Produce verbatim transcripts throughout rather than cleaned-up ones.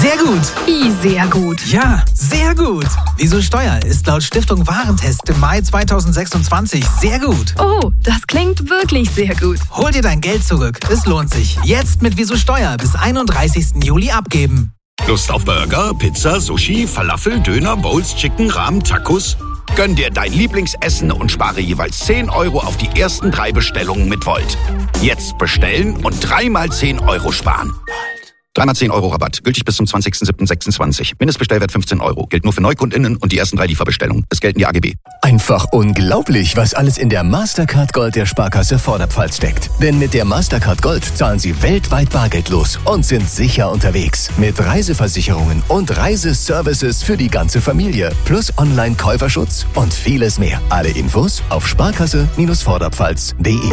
Sehr gut. Wie sehr gut? Ja, sehr gut. Wieso Steuer ist laut Stiftung Warentest im Mai zweitausendsechsundzwanzig sehr gut. Oh, das klingt wirklich sehr gut. Hol dir dein Geld zurück. Es lohnt sich. Jetzt mit Wieso Steuer bis einunddreißigsten Juli abgeben. Lust auf Burger, Pizza, Sushi, Falafel, Döner, Bowls, Chicken, Ramen, Tacos? Gönn dir dein Lieblingsessen und spare jeweils zehn Euro auf die ersten drei Bestellungen mit Volt. Jetzt bestellen und dreimal zehn Euro sparen. Dreimal zehn Euro Rabatt. Gültig bis zum zwanzigsten siebten sechsundzwanzig. Mindestbestellwert fünfzehn Euro. Gilt nur für NeukundInnen und die ersten drei Lieferbestellungen. Es gelten die A G B. Einfach unglaublich, was alles in der Mastercard Gold der Sparkasse Vorderpfalz steckt. Denn mit der Mastercard Gold zahlen Sie weltweit bargeldlos und sind sicher unterwegs. Mit Reiseversicherungen und Reiseservices für die ganze Familie. Plus Online-Käuferschutz und vieles mehr. Alle Infos auf sparkasse Vorderpfalz punkt de.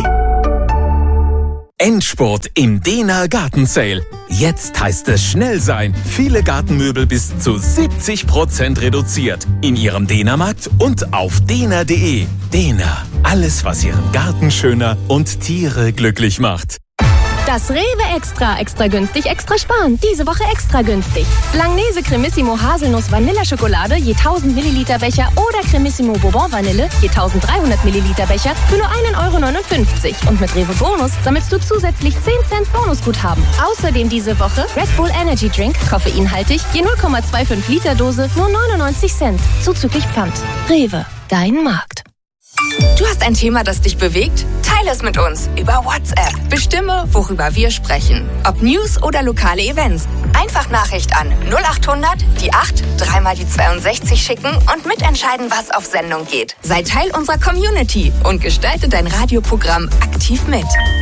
Endspurt im Dena Garten Sale. Jetzt heißt es schnell sein. Viele Gartenmöbel bis zu siebzig Prozent reduziert. In Ihrem Dena-Markt und auf dena punkt de. Dena. Alles, was Ihren Garten schöner und Tiere glücklich macht. Das Rewe Extra, extra günstig, extra sparen. Diese Woche extra günstig. Langnese Cremissimo Haselnuss Vanilleschokolade je tausend Milliliter Becher oder Cremissimo Bourbon Vanille je tausenddreihundert Milliliter Becher für nur ein Euro neunundfünfzig. Und mit Rewe Bonus sammelst du zusätzlich zehn Cent Bonusguthaben. Außerdem diese Woche Red Bull Energy Drink, koffeinhaltig, je null Komma fünfundzwanzig Liter Dose, nur neunundneunzig Cent. Zuzüglich Pfand. Rewe, dein Markt. Du hast ein Thema, das dich bewegt? Teile es mit uns über WhatsApp. Bestimme, worüber wir sprechen. Ob News oder lokale Events. Einfach Nachricht an null achthundert, die acht, dreimal die zweiundsechzig schicken und mitentscheiden, was auf Sendung geht. Sei Teil unserer Community und gestalte dein Radioprogramm aktiv mit.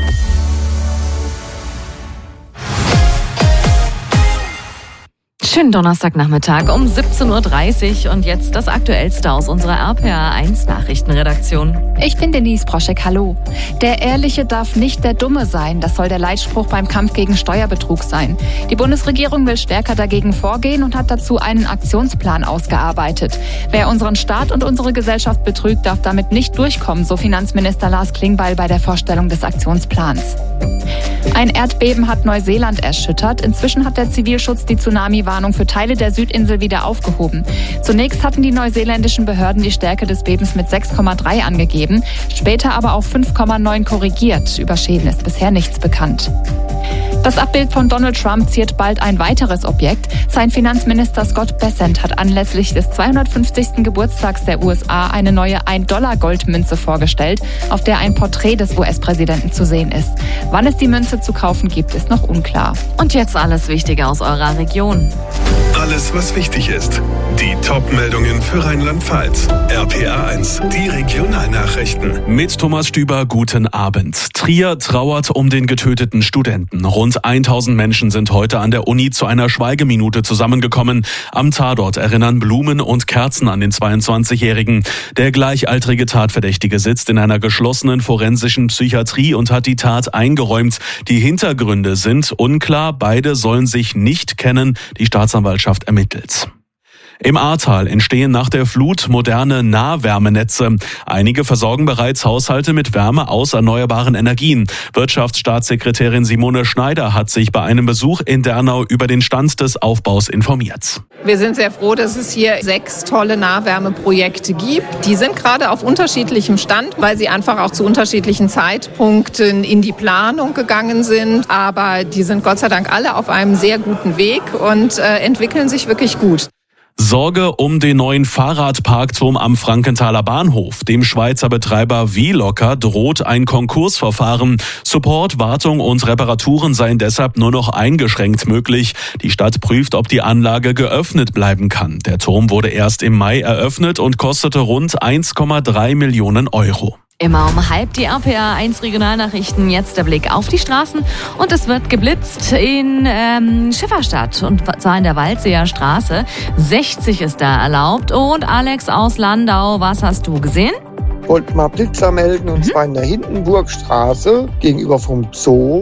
Schönen Donnerstagnachmittag um siebzehn Uhr dreißig und jetzt das Aktuellste aus unserer R P R eins Nachrichtenredaktion. Ich bin Denise Proschek, hallo. Der Ehrliche darf nicht der Dumme sein. Das soll der Leitspruch beim Kampf gegen Steuerbetrug sein. Die Bundesregierung will stärker dagegen vorgehen und hat dazu einen Aktionsplan ausgearbeitet. Wer unseren Staat und unsere Gesellschaft betrügt, darf damit nicht durchkommen, so Finanzminister Lars Klingbeil bei der Vorstellung des Aktionsplans. Ein Erdbeben hat Neuseeland erschüttert. Inzwischen hat der Zivilschutz die Tsunami-Warnung für Teile der Südinsel wieder aufgehoben. Zunächst hatten die neuseeländischen Behörden die Stärke des Bebens mit sechs Komma drei angegeben, später aber auf fünf Komma neun korrigiert. Über Schäden ist bisher nichts bekannt. Das Abbild von Donald Trump ziert bald ein weiteres Objekt. Sein Finanzminister Scott Bessent hat anlässlich des zweihundertfünfzigsten Geburtstags der U S A eine neue ein Dollar Goldmünze vorgestellt, auf der ein Porträt des U S-Präsidenten zu sehen ist. Wann es die Münze zu kaufen gibt, ist noch unklar. Und jetzt alles Wichtige aus eurer Region. Alles, was wichtig ist. Die Top-Meldungen für Rheinland-Pfalz. R P R eins, die Regionalnachrichten. Mit Thomas Stüber, guten Abend. Trier trauert um den getöteten Studenten. Rund tausend Menschen sind heute an der Uni zu einer Schweigeminute zusammengekommen. Am Tatort erinnern Blumen und Kerzen an den zweiundzwanzigjährigen. Der gleichaltrige Tatverdächtige sitzt in einer geschlossenen forensischen Psychiatrie und hat die Tat eingeräumt. Die Hintergründe sind unklar. Beide sollen sich nicht kennen. Die Staatsanwaltschaft ermittelt. Im Ahrtal entstehen nach der Flut moderne Nahwärmenetze. Einige versorgen bereits Haushalte mit Wärme aus erneuerbaren Energien. Wirtschaftsstaatssekretärin Simone Schneider hat sich bei einem Besuch in Dernau über den Stand des Aufbaus informiert. Wir sind sehr froh, dass es hier sechs tolle Nahwärmeprojekte gibt. Die sind gerade auf unterschiedlichem Stand, weil sie einfach auch zu unterschiedlichen Zeitpunkten in die Planung gegangen sind. Aber die sind Gott sei Dank alle auf einem sehr guten Weg und äh, entwickeln sich wirklich gut. Sorge um den neuen Fahrradparkturm am Frankenthaler Bahnhof. Dem Schweizer Betreiber V-Locker droht ein Konkursverfahren. Support, Wartung und Reparaturen seien deshalb nur noch eingeschränkt möglich. Die Stadt prüft, ob die Anlage geöffnet bleiben kann. Der Turm wurde erst im Mai eröffnet und kostete rund eins Komma drei Millionen Euro. Immer um halb die R P R eins Regionalnachrichten. Jetzt der Blick auf die Straßen. Und es wird geblitzt in ähm, Schifferstadt und zwar in der Waldseer Straße. sechzig ist da erlaubt. Und Alex aus Landau, was hast du gesehen? Wollte mal Blitzer melden, und mhm. zwar in der Hindenburgstraße gegenüber vom Zoo.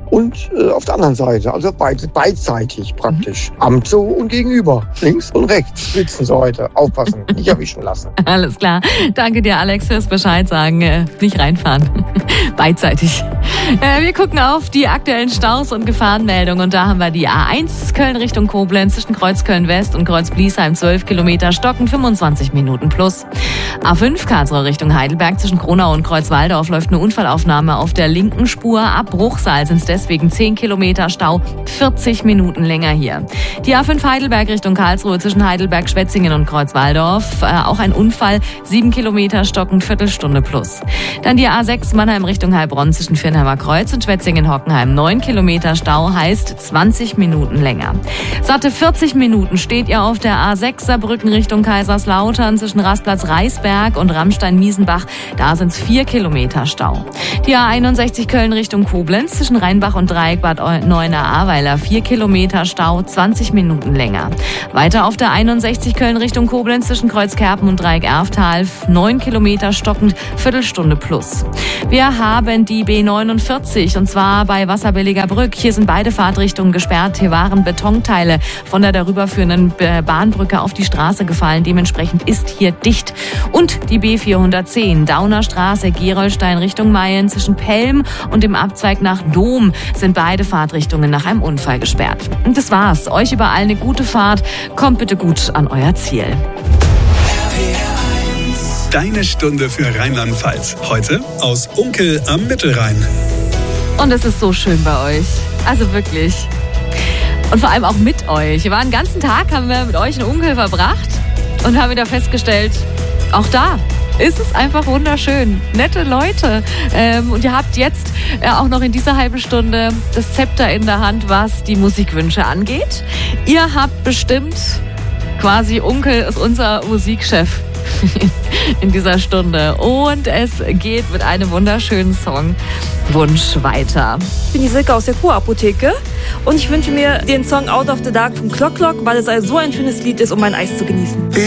und äh, auf der anderen Seite, also beid, beidseitig praktisch. Am Zoo und gegenüber, links und rechts sitzen sie heute. Aufpassen, nicht erwischen lassen. Alles klar. Danke dir, Alex, fürs Bescheid sagen. Äh, nicht reinfahren. Beidseitig. Äh, wir gucken auf die aktuellen Staus und Gefahrenmeldungen. Und da haben wir die A eins Köln Richtung Koblenz zwischen Kreuz Köln-West und Kreuz Bliesheim zwölf Kilometer, Stocken fünfundzwanzig Minuten plus. A fünf Karlsruhe Richtung Heidelberg zwischen Kronau und Kreuz-Waldorf läuft eine Unfallaufnahme auf der linken Spur. Ab Bruchsal sind es deswegen zehn Kilometer Stau, vierzig Minuten länger hier. Die A fünf Heidelberg Richtung Karlsruhe zwischen Heidelberg, Schwetzingen und Kreuz-Waldorf. Äh, auch ein Unfall, sieben Kilometer, Stocken, Viertelstunde plus. Dann die A sechs Mannheim Richtung Heilbronn zwischen Firnheimer Kreuz und Schwetzingen-Hockenheim. neun Kilometer Stau heißt zwanzig Minuten länger. Satte vierzig Minuten steht ihr auf der A sechs Saarbrücken Richtung Kaiserslautern zwischen Rastplatz Reisberg und Rammstein-Miesenbach. Da sind es vier Kilometer Stau. Die A einundsechzig Köln Richtung Koblenz zwischen Rheinbach und Dreieck Bad Neuenahr-Ahrweiler. vier Kilometer Stau, zwanzig Minuten länger. Weiter auf der einundsechzig Köln Richtung Koblenz zwischen Kreuzkerpen und Dreieck Erftal. neun Kilometer stockend, Viertelstunde plus. Wir haben die B neunundvierzig und zwar bei Wasserbilliger Brück. Hier sind beide Fahrtrichtungen gesperrt. Hier waren Betonteile von der darüberführenden Bahnbrücke auf die Straße gefallen. Dementsprechend ist hier dicht. Und die B vierhundertzehn, Dauner Straße, Gerolstein Richtung Mayen zwischen Pelm und dem Abzweig nach Dom sind beide Fahrtrichtungen nach einem Unfall gesperrt. Und das war's. Euch überall eine gute Fahrt. Kommt bitte gut an euer Ziel. Deine Stunde für Rheinland-Pfalz. Heute aus Unkel am Mittelrhein. Und es ist so schön bei euch. Also wirklich. Und vor allem auch mit euch. Wir waren den ganzen Tag, haben wir mit euch in Unkel verbracht und haben wieder festgestellt, auch da ist es einfach wunderschön. Nette Leute. Ähm, und ihr habt jetzt äh, auch noch in dieser halben Stunde das Zepter in der Hand, was die Musikwünsche angeht. Ihr habt bestimmt quasi, Unkel ist unser Musikchef in dieser Stunde. Und es geht mit einem wunderschönen Songwunsch weiter. Ich bin die Silke aus der Kurapotheke und ich wünsche mir den Song Out of the Dark von Clock Clock, weil es so ein schönes Lied ist, um ein Eis zu genießen.